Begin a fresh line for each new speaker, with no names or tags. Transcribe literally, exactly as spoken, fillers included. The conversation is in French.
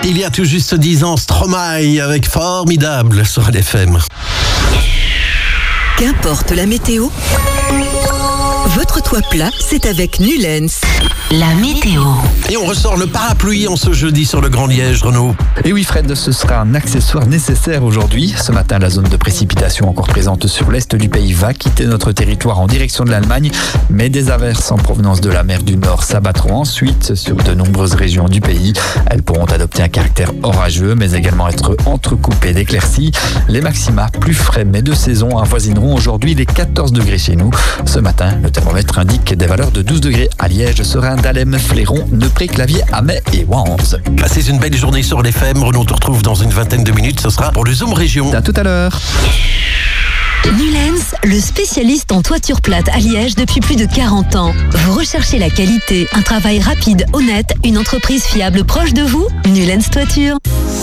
Il y a tout juste dix ans, Stromae avec Formidable sur L F M.
Qu'importe la météo, votre toit plat, c'est avec Nulens.
La météo.
Et on ressort le parapluie en ce jeudi sur le Grand Liège, Renaud.
Et oui Fred, ce sera un accessoire nécessaire aujourd'hui. Ce matin, la zone de précipitation encore présente sur l'est du pays va quitter notre territoire en direction de l'Allemagne. Mais des averses en provenance de la mer du Nord s'abattront ensuite sur de nombreuses régions du pays. Elles pourront adopter un caractère orageux, mais également être entrecoupées d'éclaircies. Les maxima plus frais mais de saison avoisineront aujourd'hui les quatorze degrés chez nous. Ce matin, le thermomètre indique des valeurs de douze degrés à Liège, Serein, Dahlem, Fléron, Neupré, Clavier, Amet et Wanze.
Passez une belle journée sur L F M. Renaud te retrouve dans une vingtaine de minutes. Ce sera pour le Zoom Région.
À tout à l'heure.
Nulens, le spécialiste en toiture plate à Liège depuis plus de quarante ans. Vous recherchez la qualité, un travail rapide, honnête, une entreprise fiable proche de vous? Nulens Toiture.